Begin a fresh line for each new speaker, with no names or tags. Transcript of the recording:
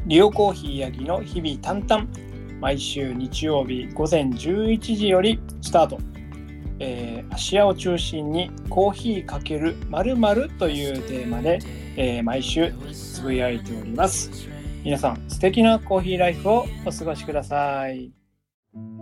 リオコーヒーヤギの日々淡々、毎週日曜日午前11時よりスタート。アシアを中心にコーヒー×〇〇というテーマで、毎週つぶやいております。皆さん素敵なコーヒーライフをお過ごしください。